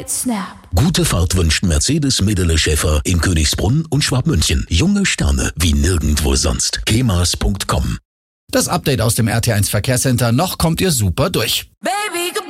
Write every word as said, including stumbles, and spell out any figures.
mit Snap. Gute Fahrt wünscht Mercedes Medele Schäfer in Königsbrunn und Schwabmünchen. Junge Sterne wie nirgendwo sonst. kemas punkt com. Das Update aus dem R T eins Verkehrscenter. Noch kommt ihr super durch. Baby.